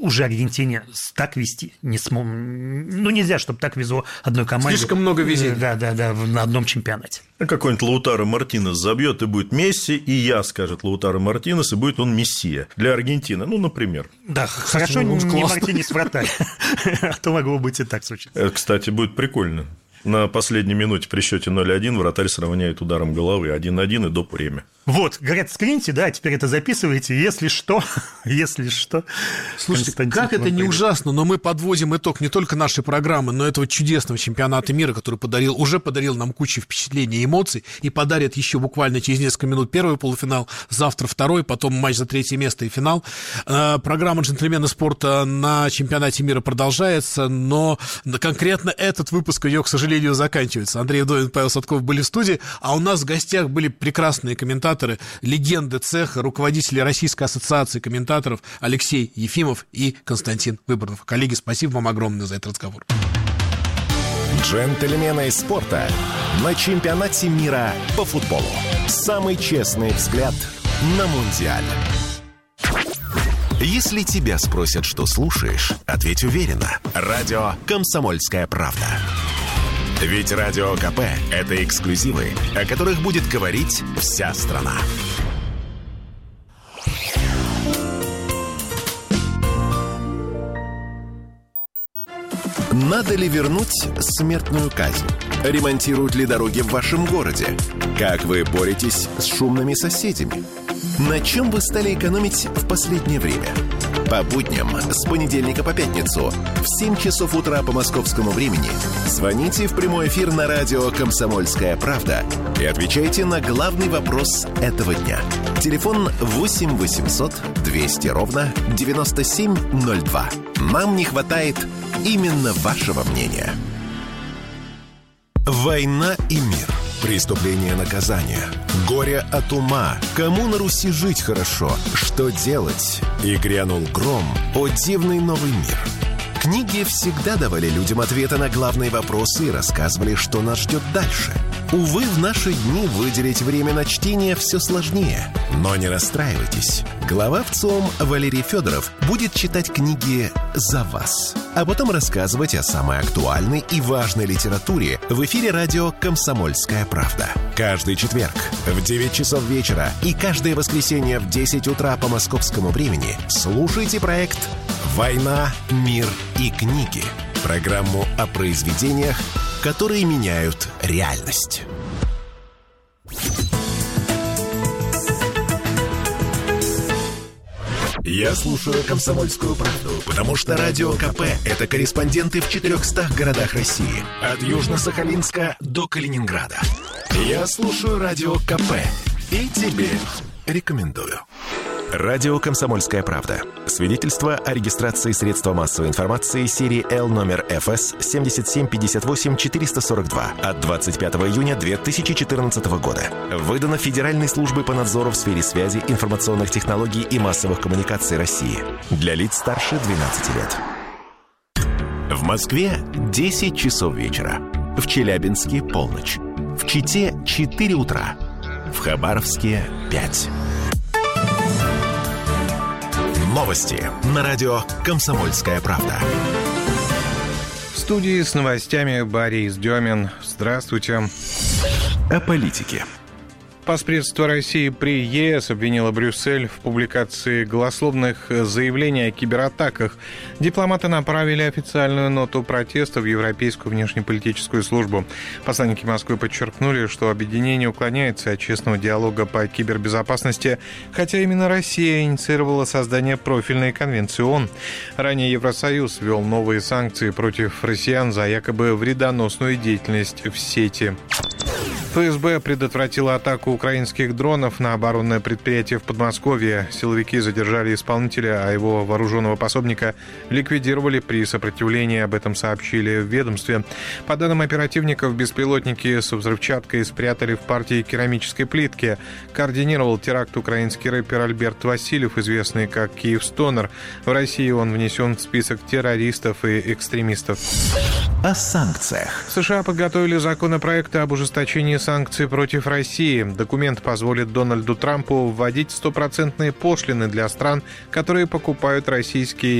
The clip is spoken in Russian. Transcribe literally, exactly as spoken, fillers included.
уже Аргентине так вести не смог. Ну, нельзя, чтобы так везло одной команде. Слишком много везения. Да, да, да, на одном чемпионате. Какой-нибудь Лаутаро Мартинес забьет, и будет Месси, и я, скажет Лаутаро Мартинес, и будет он мессия для Аргентины, ну, например. Да, хорошо, не Мартинес вратарь, а то могло быть и так случиться. Это, кстати, будет прикольно. На последней минуте при счете ноль один вратарь сравняет ударом головы один один и до время. Вот, говорят, скриньте, да, теперь это записывайте, если что, если что. Слушайте, как это не ужасно, но мы подводим итог не только нашей программы, но этого чудесного чемпионата мира, который подарил, уже подарил нам кучу впечатлений и эмоций, и подарит еще буквально через несколько минут первый полуфинал, завтра второй, потом матч за третье место и финал. Программа «Джентльмены спорта» на чемпионате мира продолжается, но конкретно этот выпуск ее, к сожалению, заканчивается. Андрей Вдовин, Павел Садков были в студии, а у нас в гостях были прекрасные комментаторы, легенды цеха, руководители Российской ассоциации комментаторов Алексей Ефимов и Константин Выборнов. Коллеги, спасибо вам огромное за этот разговор. Джентльмены спорта на чемпионате мира по футболу. Самый честный взгляд на Мундиаль. Если тебя спросят, что слушаешь, ответь уверенно. Радио «Комсомольская правда». Ведь Радио КП – это эксклюзивы, о которых будет говорить вся страна. Надо ли вернуть смертную казнь? Ремонтируют ли дороги в вашем городе? Как вы боретесь с шумными соседями? На чем вы стали экономить в последнее время? По будням с понедельника по пятницу в семь часов утра по московскому времени звоните в прямой эфир на радио «Комсомольская правда» и отвечайте на главный вопрос этого дня. Телефон восемь восемьсот двести ровно девяносто семь ноль два. Нам не хватает именно вашего мнения. Война и мир. Преступление, наказание. Горе от ума. Кому на Руси жить хорошо? Что делать? И грянул гром. О, дивный новый мир. Книги всегда давали людям ответы на главные вопросы и рассказывали, что нас ждет дальше. Увы, в наши дни выделить время на чтение все сложнее. Но не расстраивайтесь. Глава ВЦИОМ Валерий Федоров будет читать книги за вас, а потом рассказывать о самой актуальной и важной литературе в эфире радио «Комсомольская правда». Каждый четверг в девять часов вечера и каждое воскресенье в десять утра по московскому времени слушайте проект «Война, мир и книги». Программу о произведениях, которые меняют реальность. Я слушаю «Комсомольскую правду», потому что Радио КП – это корреспонденты в четырехстах городах России. От Южно-Сахалинска до Калининграда. Я слушаю Радио КП и тебе рекомендую. Радио «Комсомольская правда». Свидетельство о регистрации средства массовой информации серии Л номер эф эс семь семь пять восемь четыре сорок два от двадцать пятого июня две тысячи четырнадцатого года. Выдано Федеральной службой по надзору в сфере связи, информационных технологий и массовых коммуникаций России. Для лиц старше двенадцати лет. В Москве десять часов вечера. В Челябинске полночь. В Чите четыре утра. В Хабаровске пять. Новости на радио «Комсомольская правда». В студии с новостями Борис Демин. Здравствуйте. О политике. Посредство России при ЕС обвинило Брюссель в публикации голословных заявлений о кибератаках. Дипломаты направили официальную ноту протеста в Европейскую внешнеполитическую службу. Посланники Москвы подчеркнули, что объединение уклоняется от честного диалога по кибербезопасности, хотя именно Россия инициировала создание профильной конвенции ООН. Ранее Евросоюз ввел новые санкции против россиян за якобы вредоносную деятельность в сети. ФСБ предотвратила атаку украинских дронов на оборонное предприятие в Подмосковье. Силовики задержали исполнителя, а его вооруженного пособника ликвидировали при сопротивлении, об этом сообщили в ведомстве. По данным оперативников, беспилотники со взрывчаткой спрятали в партии керамической плитки. Координировал теракт украинский рэпер Альберт Васильев, известный как Киевстонер. В России он внесен в список террористов и экстремистов. О санкциях. США подготовили законопроект об ужесточении санкций против России. Документ позволит Дональду Трампу вводить стопроцентные пошлины для стран, которые покупают российские